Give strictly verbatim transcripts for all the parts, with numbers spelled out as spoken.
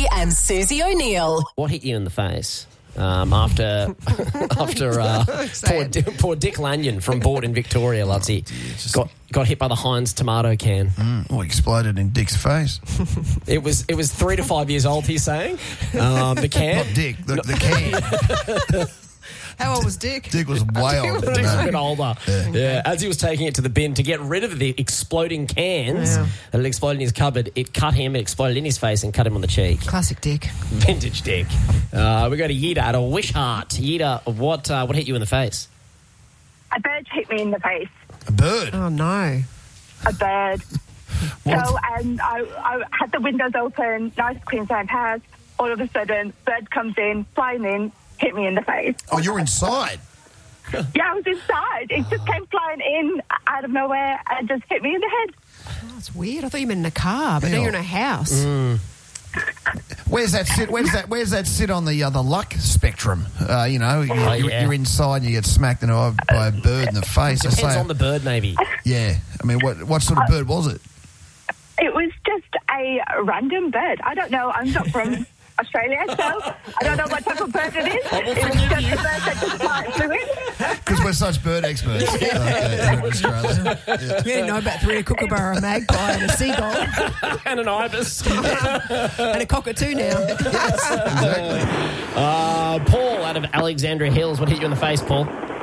Lutzi and Susie O'Neill. What hit you in the face? Um, after after uh, poor, poor Dick Lanyon from Board in Victoria, Lutzi, got got hit by the Heinz tomato can. Mm, well, exploded in Dick's face. It was it was three to five years old. He's saying um, the can, not Dick, the, the can. How old was Dick? Dick was way older. Dick's a bit older. Yeah. yeah. As he was taking it to the bin to get rid of the exploding cans yeah. that had exploded in his cupboard, it cut him, it exploded in his face and cut him on the cheek. Classic Dick. Vintage Dick. Uh, we go to Yida at a Wishart. Yida, what uh, what hit you in the face? A bird hit me in the face. A bird? Oh, no. A bird. So um, I, I had the windows open, nice Queensland house. All of a sudden, bird comes in, flying in, hit me in the face. Oh, you're inside? Yeah, I was inside. It just came flying in out of nowhere and just hit me in the head. Oh, that's weird. I thought you meant in a car, but Yeah. now you're in a house. Mm. Where's that sit? Where's that? Where's that sit on the uh, the luck spectrum? Uh, you know, you're, Oh, you're, yeah. you're inside and you get smacked in the, by a bird in the face. I Depends say, on the bird, maybe. yeah. I mean, what what sort of bird was it? It was just a random bird. I don't know. I'm not from Australia, so I don't know what type of bird it is. It was just a bird that just fly- flew in. Because we're such bird experts uh, here in Australia. Yeah. We didn't know about three, a kookaburra, a magpie and a seagull And an ibis. and a cockatoo now. Exactly. Uh, Paul out of Alexandria Hills. What hit you in the face, Paul?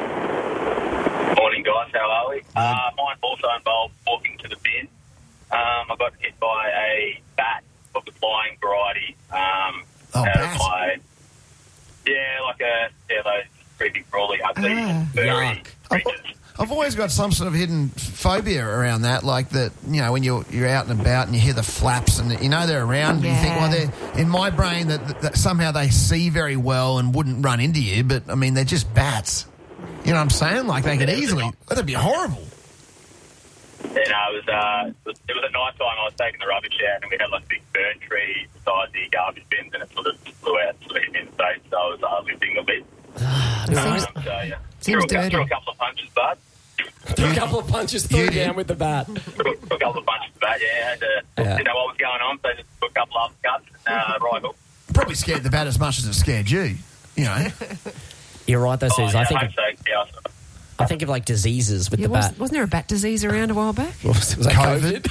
Morning, guys. How are we? Uh, mine also involved walking to the bin. Um, I got hit by a bat of the flying variety. Um, Oh, out of bat? my, yeah, like a yeah, those creepy, crawly, ugly, Ah, furry yuck. creatures. I've always got some sort of hidden phobia around that, like that, you know, when you're you're out and about and you hear the flaps and you know they're around and you think, well, Yeah. they're in my brain that, that somehow they see very well and wouldn't run into you, but I mean they're just bats. You know what I'm saying? Like they could easily. That'd be horrible. You know, it was, uh, it was it was at night time. I was taking the rubbish out, and we had like a big fern tree beside the garbage bins, and it sort of flew out, sort of hit me in the face. So I was uh, lifting a bit. Seems, Um, so yeah, seems threw, a- dirty. threw a couple of punches, bud. Threw a couple of punches, threw You it down did. with the bat. Threw, threw a couple of punches, but yeah, had to, Yeah. didn't know what was going on, so just took a couple of uppercuts, uh, right hook. Probably scared the bat as much as it scared you. You know. You're right, though, Oh, Suze. yeah, I think hope of, so. Yeah, I think of like diseases with Yeah, the was, bat. wasn't there a bat disease around a while back? Was, was that COVID.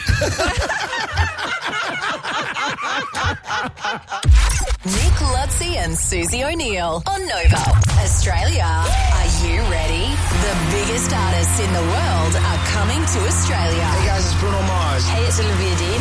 Nick Lutzi and Susie O'Neill on Nova. Australia, are you ready? The biggest artists in the world are coming to Australia. Hey guys, it's Bruno Mars. Hey, it's Olivia Dean.